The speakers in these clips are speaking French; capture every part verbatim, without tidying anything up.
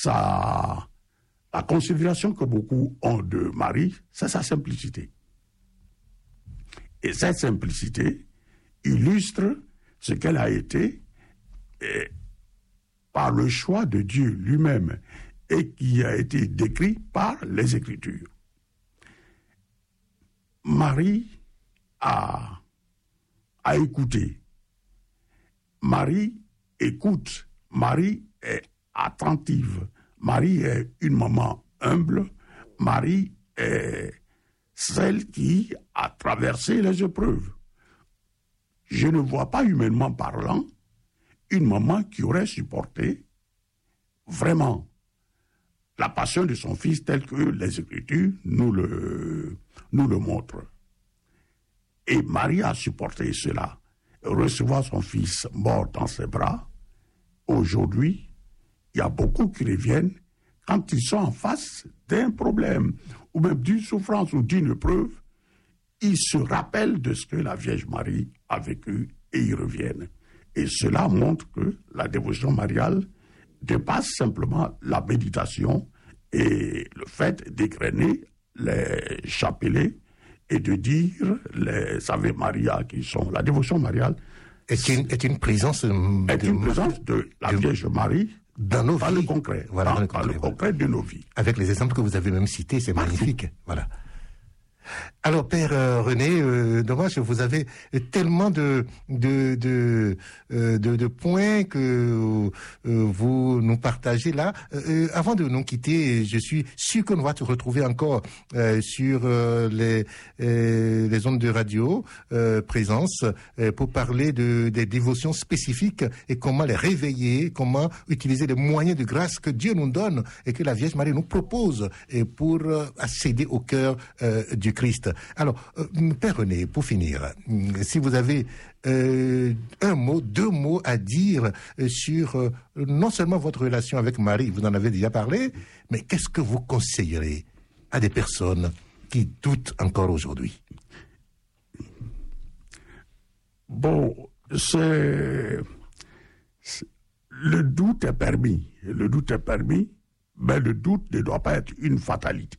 ça, la considération que beaucoup ont de Marie, c'est sa simplicité. Et cette simplicité illustre ce qu'elle a été et, par le choix de Dieu lui-même et qui a été décrit par les Écritures. Marie a, a écouté. Marie écoute. Marie est attentive. Marie est une maman humble. Marie est celle qui a traversé les épreuves. Je ne vois pas, humainement parlant, une maman qui aurait supporté vraiment la passion de son fils telle que les Écritures nous le, nous le montrent. Et Marie a supporté cela, recevoir son fils mort dans ses bras. Aujourd'hui, il y a beaucoup qui reviennent quand ils sont en face d'un problème, ou même d'une souffrance ou d'une épreuve, ils se rappellent de ce que la Vierge Marie a vécu et ils reviennent. Et cela montre que la dévotion mariale dépasse simplement la méditation et le fait d'égrener les chapelets et de dire les Ave Maria qui sont la dévotion mariale. Est une, est une présence, de, est une présence de la de, Vierge Marie dans nos dans vies. Le concret, voilà, dans, dans, le dans concret, le concret voilà. de nos vies. Avec les exemples que vous avez même cités, c'est Partout. Magnifique. Voilà. Alors, Père euh, René, euh, dommage, vous avez tellement de de de euh, de, de points que euh, vous nous partagez là. Euh, avant de nous quitter, je suis sûr qu'on va te retrouver encore euh, sur euh, les euh, les ondes de radio euh, présence euh, pour parler de des dévotions spécifiques et comment les réveiller, comment utiliser les moyens de grâce que Dieu nous donne et que la Vierge Marie nous propose et pour euh, accéder au cœur euh, du Christ. Alors, euh, Père René, pour finir, si vous avez euh, un mot, deux mots à dire euh, sur euh, non seulement votre relation avec Marie, vous en avez déjà parlé, mais qu'est-ce que vous conseillerez à des personnes qui doutent encore aujourd'hui? Bon, c'est, c'est... Le doute est permis. Le doute est permis, mais le doute ne doit pas être une fatalité.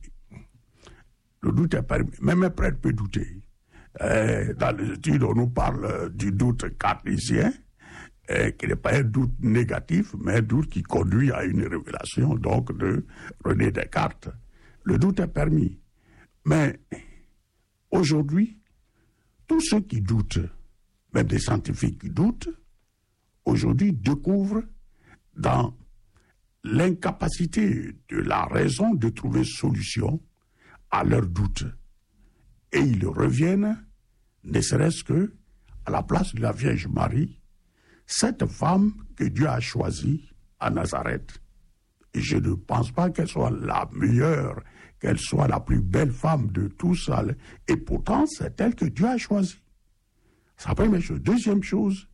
Le doute est permis. Même un prêtre peut douter. Euh, dans les études, on nous parle du doute cartésien, euh, qui n'est pas un doute négatif, mais un doute qui conduit à une révélation, donc, de René Descartes. Le doute est permis. Mais aujourd'hui, tous ceux qui doutent, même des scientifiques qui doutent, aujourd'hui découvrent dans l'incapacité de la raison de trouver solution à leurs doutes. Et ils reviennent, ne serait-ce que à la place de la Vierge Marie, cette femme que Dieu a choisie à Nazareth. Et je ne pense pas qu'elle soit la meilleure, qu'elle soit la plus belle femme de tous. Et pourtant, c'est elle que Dieu a choisie. C'est la première chose. Deuxième chose,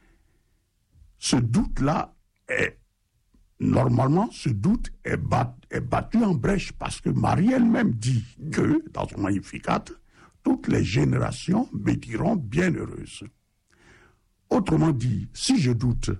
ce doute-là est, normalement, ce doute est, bat, est battu en brèche parce que Marie elle-même dit que, dans son Magnificat, toutes les générations me diront bienheureuse. Autrement dit, si je doute,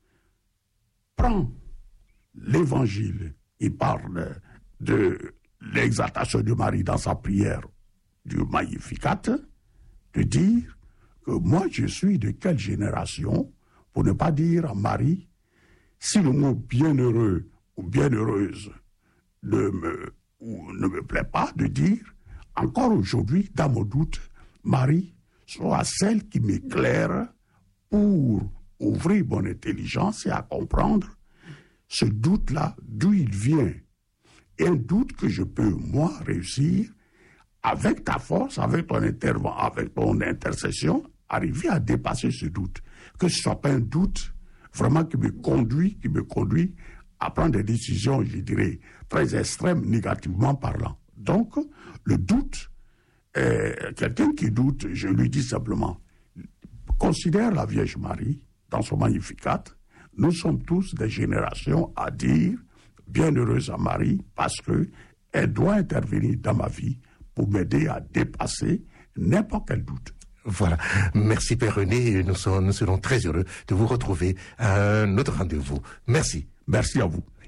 prends l'évangile, il parle de l'exaltation de Marie dans sa prière du Magnificat, de dire que moi je suis de quelle génération, pour ne pas dire à Marie, si le mot bienheureux ou bienheureuse ne me, ou ne me plaît pas, de dire, encore aujourd'hui, dans mon doute, Marie soit celle qui m'éclaire pour ouvrir mon intelligence et à comprendre ce doute-là, d'où il vient. Et un doute que je peux, moi, réussir, avec ta force, avec ton intervention, avec ton intercession, arriver à dépasser ce doute. Que ce ne soit pas un doute vraiment qui me conduit, qui me conduit à prendre des décisions, je dirais, très extrêmes, négativement parlant. Donc, le doute, euh, quelqu'un qui doute, je lui dis simplement, considère la Vierge Marie dans son Magnificat. Nous sommes tous des générations à dire bienheureuse à Marie parce que elle doit intervenir dans ma vie pour m'aider à dépasser n'importe quel doute. Voilà. Merci Père René. Nous serons, nous serons très heureux de vous retrouver à un autre rendez-vous. Merci. Merci à vous.